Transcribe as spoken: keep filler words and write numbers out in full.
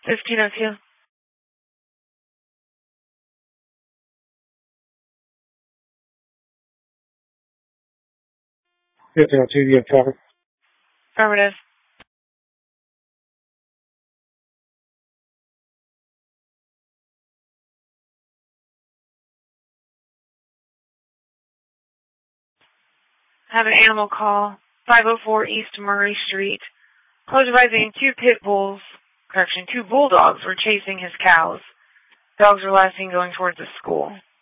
fifteen oh two. fifteen oh two, you have traffic? Affirmative. Have an animal call. five oh four East Murray Street. Close advising two pit bulls, correction, two bulldogs were chasing his cows. Dogs were last seen going towards the school.